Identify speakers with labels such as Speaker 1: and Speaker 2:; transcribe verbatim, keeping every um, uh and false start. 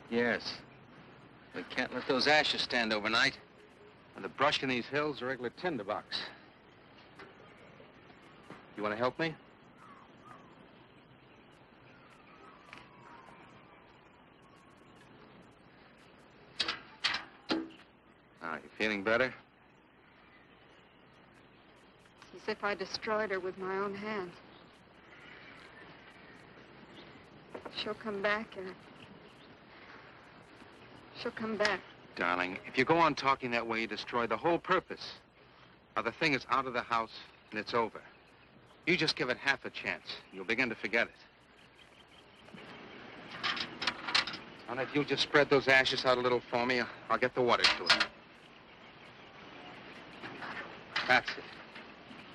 Speaker 1: Yes. We can't let those ashes stand overnight.
Speaker 2: And the brush in these hills is a regular tinderbox. You want to help me? Now, you feeling better?
Speaker 3: It's as if I destroyed her with my own hands. She'll come back, and she'll come back.
Speaker 2: Darling, if you go on talking that way, you destroy the whole purpose. Now, the thing is out of the house, and it's over. You just give it half a chance. You'll begin to forget it. And if you'll just spread those ashes out a little for me, I'll get the water to it. That's it.